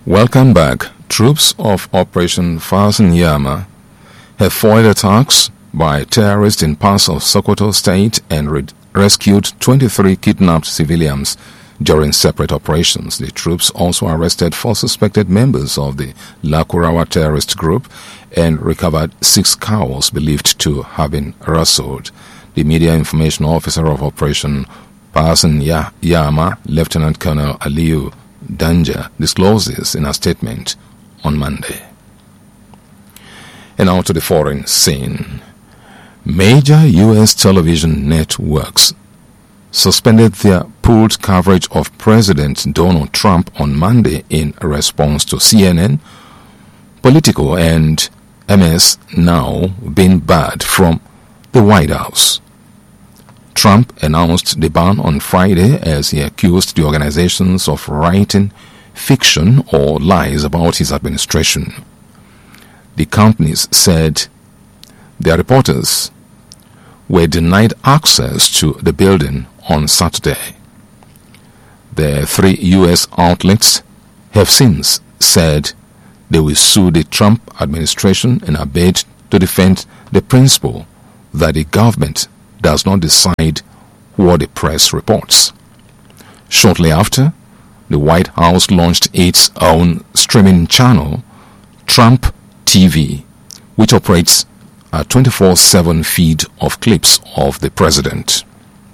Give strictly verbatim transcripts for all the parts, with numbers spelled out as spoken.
Welcome back. Troops of Operation Fasten Yama have foiled attacks by terrorists in parts of Sokoto State and re- rescued twenty-three kidnapped civilians during separate operations. The troops also arrested four suspected members of the Lakurawa terrorist group and recovered six cows believed to have been rustled. The media information officer of Operation Fasten Yama, Lieutenant Colonel Aliyu Danja, discloses in a statement on Monday. And now to the foreign scene. Major U S television networks suspended their pooled coverage of President Donald Trump on Monday in response to C N N, Politico, and M S Now being barred from the White House. Trump announced the ban on Friday as he accused the organizations of writing fiction or lies about his administration. The companies said their reporters were denied access to the building on Saturday. The three U S outlets have since said they will sue the Trump administration in a bid to defend the principle that the government does not decide what the press reports. Shortly after, the White House launched its own streaming channel, Trump T V, which operates a twenty-four seven feed of clips of the president.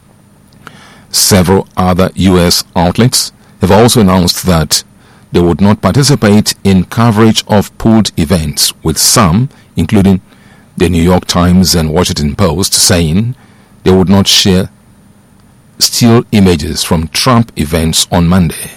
Several other U S outlets have also announced that they would not participate in coverage of pooled events, with some, including the New York Times and Washington Post, saying they would not share still images from Trump events on Monday.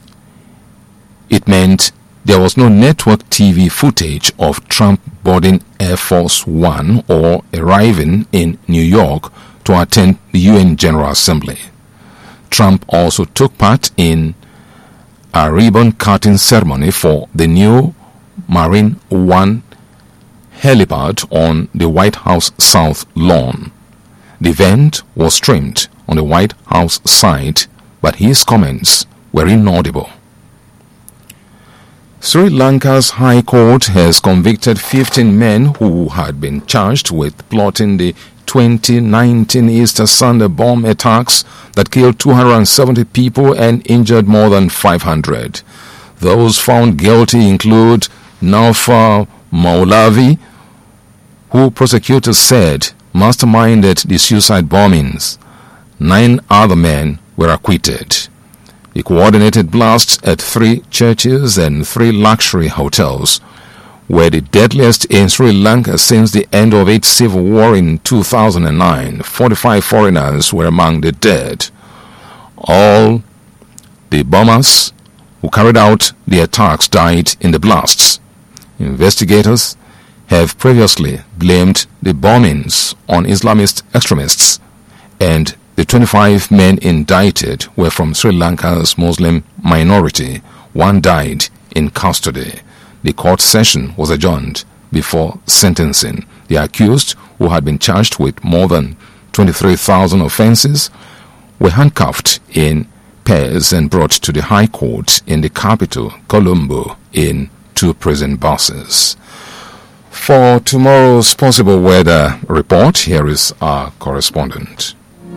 It meant there was no network T V footage of Trump boarding Air Force One or arriving in New York to attend the U N General Assembly. Trump also took part in a ribbon-cutting ceremony for the new Marine One helipad on the White House South Lawn. The event was streamed on the White House site, but his comments were inaudible. Sri Lanka's High Court has convicted fifteen men who had been charged with plotting the twenty nineteen Easter Sunday bomb attacks that killed two hundred seventy people and injured more than five hundred. Those found guilty include Naufal Maulavi, who prosecutors said masterminded the suicide bombings. Nine other men were acquitted. The coordinated blasts at three churches and three luxury hotels were the deadliest in Sri Lanka since the end of its civil war in two thousand nine. forty-five foreigners were among the dead. All the bombers who carried out the attacks died in the blasts. Investigators have previously blamed the bombings on Islamist extremists, and the twenty-five men indicted were from Sri Lanka's Muslim minority. One died in custody. The court session was adjourned before sentencing. The accused, who had been charged with more than twenty-three thousand offenses, were handcuffed in pairs and brought to the High Court in the capital, Colombo, in two prison buses. For tomorrow's possible weather report, here is our correspondent.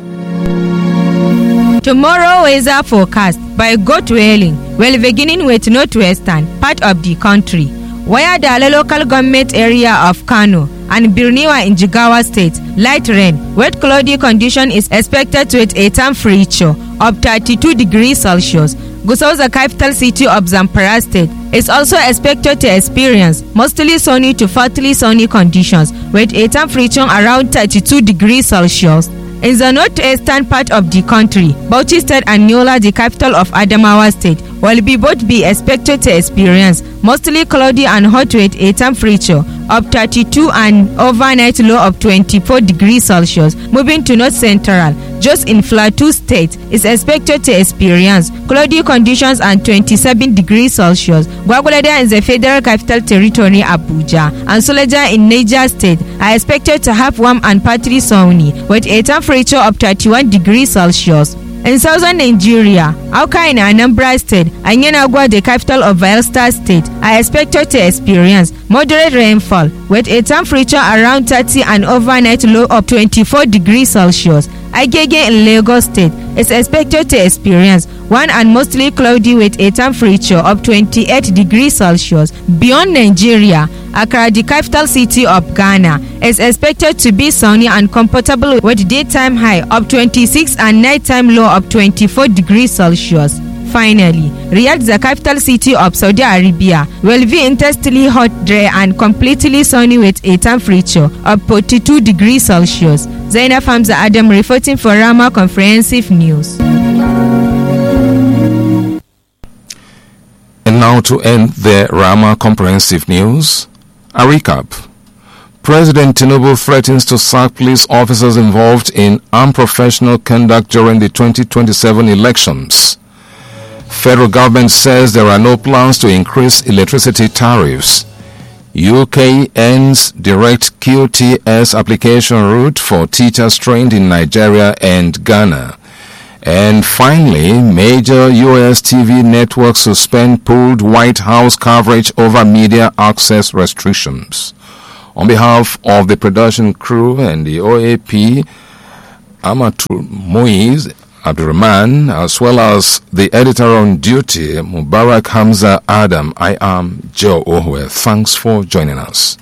Tomorrow weather forecast by God willing, well beginning with northwestern part of the country, where the local government area of Kano and Birniwa in Jigawa State, light rain, wet cloudy condition is expected with a temperature of thirty-two degrees Celsius. Gusau, the capital city of Zamfara State, is also expected to experience mostly sunny to partly sunny conditions with a temperature around thirty-two degrees Celsius. In the northeastern part of the country, Bauchi State and Yola, the capital of Adamawa State, will be both be expected to experience mostly cloudy and hot with a temperature of thirty-two and overnight low of twenty-four degrees Celsius. Moving to north central, just in Plateau State, is expected to experience cloudy conditions and twenty-seven degrees Celsius. Gwagwalada in the Federal Capital Territory, Abuja, and Suleja in Niger State are expected to have warm and partly sunny with a temperature of thirty-one degrees Celsius. In southern Nigeria, Awka in Anambra State and Yenagoa, the capital of Bayelsa State, are expected to experience moderate rainfall with a temperature around thirty and overnight low of twenty-four degrees Celsius. Agege in Lagos State is expected to experience one and mostly cloudy with a temperature of twenty-eight degrees Celsius. Beyond Nigeria, Accra, the capital city of Ghana, is expected to be sunny and comfortable with daytime high of twenty-six and nighttime low of twenty-four degrees Celsius. Finally, Riyadh, the capital city of Saudi Arabia, will be intensely hot, dry and completely sunny with a temperature of forty-two degrees Celsius. Zainab Hamza Adam reporting for Rama Comprehensive News. And now to end the Rama Comprehensive News, a recap. President Tinubu threatens to sack police officers involved in unprofessional conduct during the twenty twenty-seven elections. Federal government says there are no plans to increase electricity tariffs. U K ends direct Q T S application route for teachers trained in Nigeria and Ghana. And finally, major U S T V networks suspend pooled White House coverage over media access restrictions. On behalf of the production crew and the O A P, Amatu Moiz Abdurrahman, as well as the editor on duty, Mubarak Hamza Adam, I am Joe Ohwe. Thanks for joining us.